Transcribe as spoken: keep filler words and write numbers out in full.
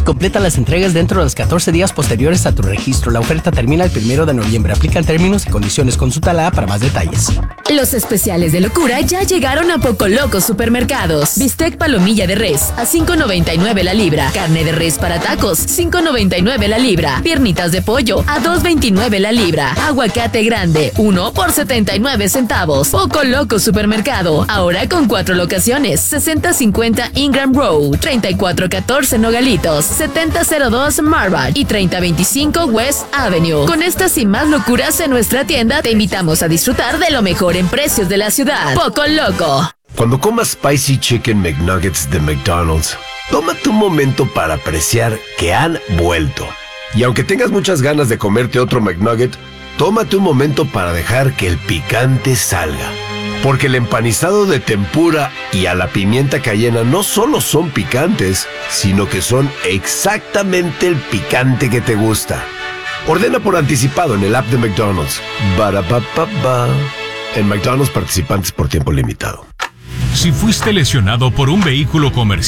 Completa las entregas dentro de los catorce días posteriores a tu registro. La oferta termina el primero de noviembre. Aplican términos y condiciones. Consúltala para más detalles. Los especiales de locura ya llegaron a Poco Loco Supermercados. Bistec palomilla de res a cinco noventa y nueve la libra. Carne de res para tacos, cinco noventa y nueve la libra. Piernitas de pollo a dos veintinueve la libra. Aguacate grande, uno por setenta y nueve centavos. Poco Loco Supermercado, ahora con cuatro locaciones. sesenta cincuenta Ingram Road, treinta y cuatro catorce Nogalitos, setenta cero dos Marvac y treinta veinticinco West Avenue. Con estas y más locuras en nuestra tienda, te invitamos a disfrutar de lo mejor en precios de la ciudad. Poco Loco. Cuando comas Spicy Chicken McNuggets de McDonald's, tómate un momento para apreciar que han vuelto. Y aunque tengas muchas ganas de comerte otro McNugget, tómate un momento para dejar que el picante salga. Porque el empanizado de tempura y a la pimienta cayena no solo son picantes, sino que son exactamente el picante que te gusta. Ordena por anticipado en el app de McDonald's. Ba-da-ba-ba-ba. En McDonald's, participantes por tiempo limitado. Si fuiste lesionado por un vehículo comercial,